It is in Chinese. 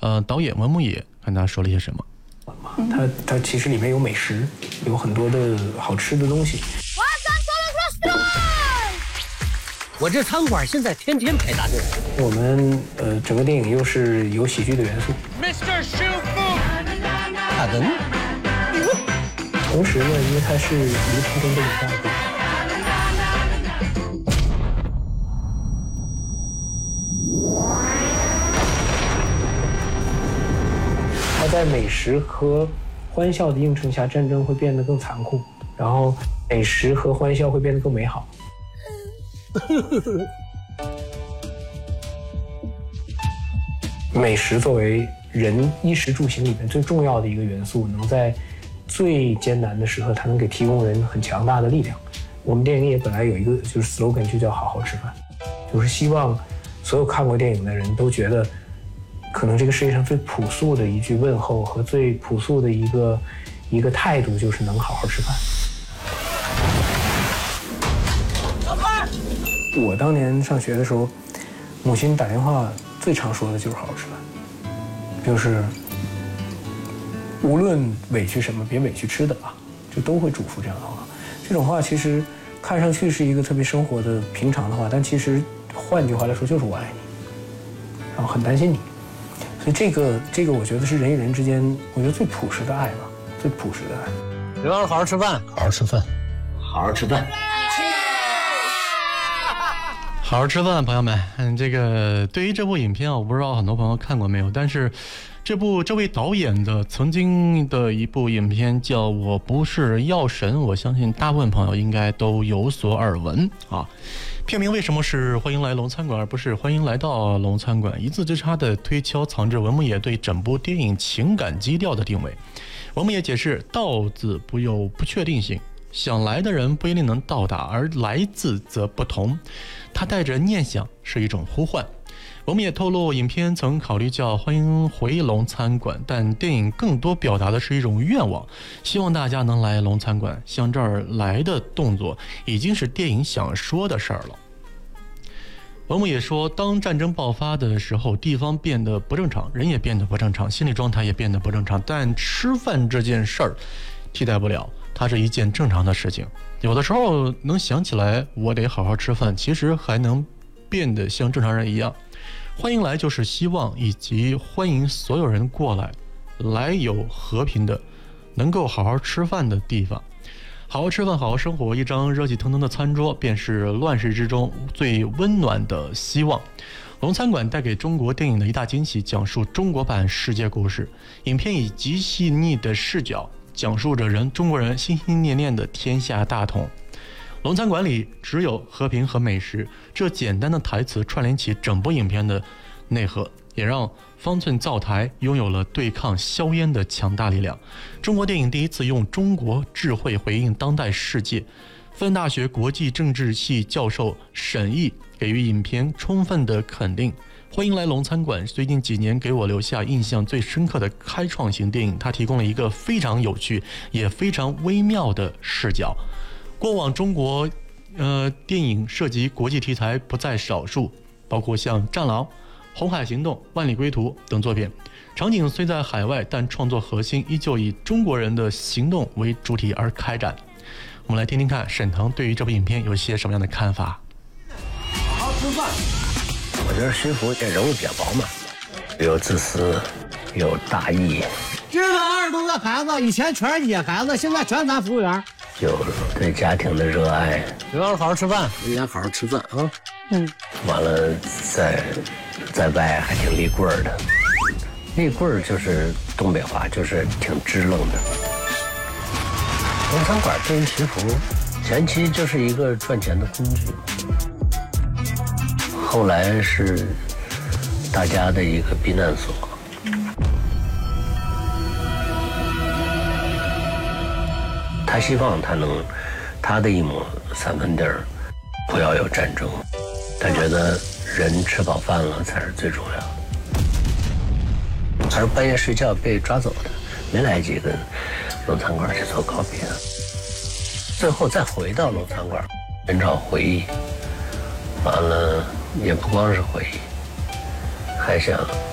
导演文牧野看他说了些什么。 它其实里面有美食，有很多的好吃的东西。 我这餐馆现在天天排大队。 我们整个电影又是有喜剧的元素。 Mr. Shufu， 大灯。 同时呢，因为它是一个普通电影大片。它在美食和欢笑的映衬下，战争会变得更残酷，然后美食和欢笑会变得更美好。美食作为人衣食住行里面最重要的一个元素，能在最艰难的时刻，它能给提供人很强大的力量。我们电影也本来有一个就是 slogan， 就叫好好吃饭，就是希望所有看过电影的人都觉得，可能这个世界上最朴素的一句问候和最朴素的一个态度，就是能好好吃饭。我当年上学的时候，母亲打电话最常说的就是好好吃饭，就是无论委屈什么，别委屈吃的吧，就都会嘱咐这样的话。这种话其实看上去是一个特别生活的平常的话，但其实换句话来说就是我爱你，然后很担心你。所以这个我觉得是人与人之间，我觉得最朴实的爱吧，最朴实的爱。 刘老师好好吃饭， 好好吃饭， 好好吃饭。 好好吃饭，朋友们。这个对于这部影片啊，我不知道很多朋友看过没有，但是这位导演的曾经的一部影片叫《我不是药神》，我相信大部分朋友应该都有所耳闻啊。片名为什么是欢迎来龙餐馆而不是欢迎来到龙餐馆，一字之差的推敲藏着文牧野对整部电影情感基调的定位。文牧野解释，到字不有不确定性，想来的人不一定能到达，而来字则不同，它带着念想，是一种呼唤。我们也透露，影片曾考虑叫欢迎回龙餐馆，但电影更多表达的是一种愿望，希望大家能来龙餐馆。向这儿来的动作已经是电影想说的事儿了。文牧也说，当战争爆发的时候，地方变得不正常，人也变得不正常，心理状态也变得不正常，但吃饭这件事儿替代不了，它是一件正常的事情。有的时候能想起来我得好好吃饭，其实还能变得像正常人一样。欢迎来就是希望以及欢迎所有人过来，来有和平的能够好好吃饭的地方。好好吃饭，好好生活，一张热气腾腾的餐桌便是乱世之中最温暖的希望。龙餐馆带给中国电影的一大惊喜，讲述中国版世界故事。影片以极细腻的视角讲述着中国人心心念念的天下大同。龙餐馆里只有和平和美食，这简单的台词串联起整部影片的内核，也让方寸灶台拥有了对抗硝烟的强大力量。中国电影第一次用中国智慧回应当代世界。复旦大学国际政治系教授沈毅给予影片充分的肯定。欢迎来龙餐馆最近几年给我留下印象最深刻的开创型电影，它提供了一个非常有趣也非常微妙的视角。过往中国电影涉及国际题材不在少数，包括像《战狼》《红海行动》《万里归途》等作品，场景虽在海外，但创作核心依旧以中国人的行动为主体而开展。我们来听听看沈腾对于这部影片有些什么样的看法。 好好吃饭。我觉得徐福这人物比较饱满，有自私，有大义。 这个20多个孩子，以前全是野孩子，现在全咱服务员。 有对家庭的热爱。 刘老师好好吃饭， 人家好好吃饭啊。完了在外还挺立棍儿的。立棍儿就是东北话，就是挺支棱的。龙餐馆对于徐福前期就是一个赚钱的工具，后来是大家的一个避难所。他希望他的一亩三分地儿不要有战争，他觉得人吃饱饭了才是最重要的。而半夜睡觉被抓走的，没来及跟龙餐馆去做告别，最后再回到龙餐馆寻找回忆，完了也不光是回忆，还想